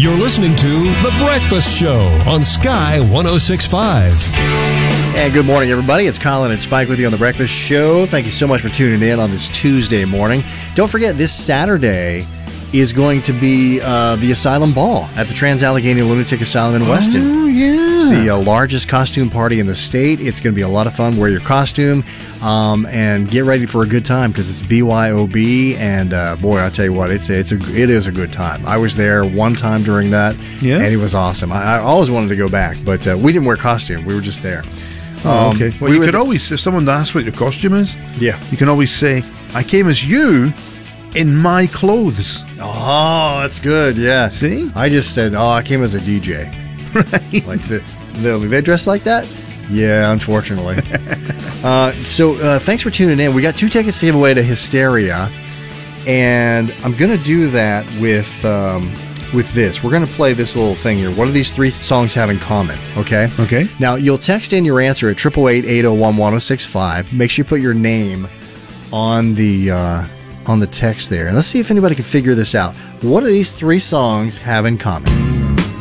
You're listening to The Breakfast Show on Sky 106.5. And good morning, everybody. It's Colin and Spike with you on The Breakfast Show. Thank you so much for tuning in on this Tuesday morning. Don't forget, this Saturday is going to be the Asylum Ball at the Trans-Allegheny Lunatic Asylum in Weston. Oh, yeah. It's the largest costume party in the state. It's going to be a lot of fun. Wear your costume and get ready for a good time because it's BYOB. And boy, I'll tell you what, it is a good time. I was there one time during that, and it was awesome. I always wanted to go back, but we didn't wear costume. We were just there. Oh, okay. Well, you could always, if someone asks what your costume is, you can always say, I came as you in my clothes. Oh, that's good, yeah. See? I just said, I came as a DJ. Right. Like, they dress like that? Yeah, unfortunately. So thanks for tuning in. We got 2 tickets to give away to Hysteria, and I'm going to do that with this. We're going to play this little thing here. What do these 3 songs have in common? Okay? Okay. Now, you'll text in your answer at 888-801-1065. Make sure you put your name on the text there. And let's see if anybody can figure this out. What do these 3 songs have in common?